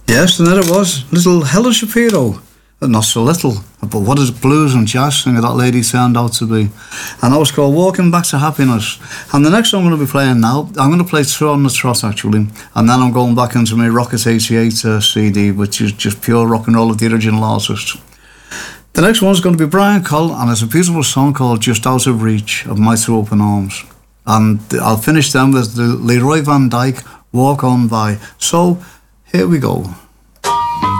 Yes, and there it was, little Helen Shapiro. Not so little, but what does blues and jazz singer that lady turned out to be? And that was called Walking Back to Happiness. And the next song I'm going to be playing now, I'm going to play Trot on the Trot actually, and then I'm going back into my Rocket 88 CD, which is just pure rock and roll of the original artist. The next one's going to be Brian Cole, and it's a beautiful song called Just Out of Reach of My Two Open Arms. And I'll finish them with the Leroy Van Dyke, Walk On By. So, here we go.